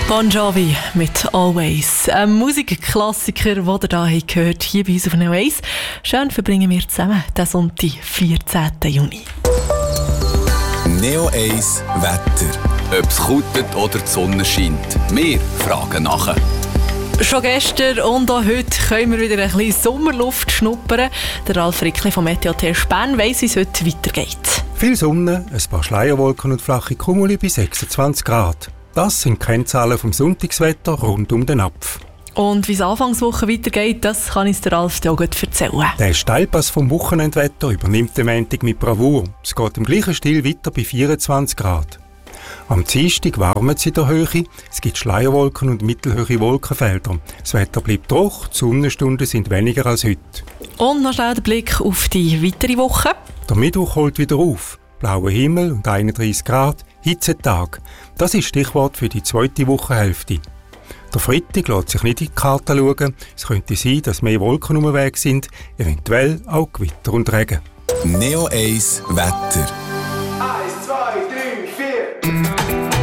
Bon Jovi mit «Always». Ein Musikklassiker, den ihr hier gehört, hier bei uns auf Neo 1. Schön verbringen wir zusammen den Sonntag, 14. Juni. Neo 1 Wetter. Ob es kutet oder die Sonne scheint. Wir fragen nachher. Schon gestern und auch heute können wir wieder ein bisschen Sommerluft schnuppern. Der Ralf Rickli vom Meteor Bern weiss, wie es heute weitergeht. Viel Sonne, ein paar Schleierwolken und flache Kumuli bei 26 Grad. Das sind die Kennzahlen vom Sonntagswetter rund um den Napf. Und wie es Anfangswoche weitergeht, das kann uns der Ralf dir auch gut erzählen. Der Steilpass vom Wochenendwetter übernimmt den Montag mit Bravour. Es geht im gleichen Stil weiter bei 24 Grad. Am Dienstag warmet es in der Höhe, es gibt Schleierwolken und mittelhohe Wolkenfelder. Das Wetter bleibt trocken, die Sonnenstunden sind weniger als heute. Und noch schnell der Blick auf die weitere Woche. Der Mittwoch holt wieder auf. Blauer Himmel und 31 Grad, Hitzetag. Das ist Stichwort für die zweite Wochenhälfte. Der Freitag lässt sich nicht in die Karte schauen. Es könnte sein, dass mehr Wolken unterwegs sind, eventuell auch Gewitter und Regen. Neo 1 Wetter.